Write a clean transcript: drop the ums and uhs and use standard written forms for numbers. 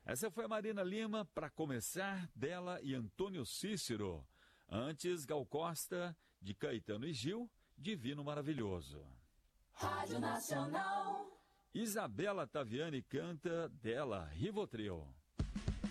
Essa foi a Marina Lima, para começar, dela e Antônio Cícero. Antes, Gal Costa, de Caetano e Gil, Divino Maravilhoso. Rádio Nacional. Isabela Taviani canta dela, Rivotril.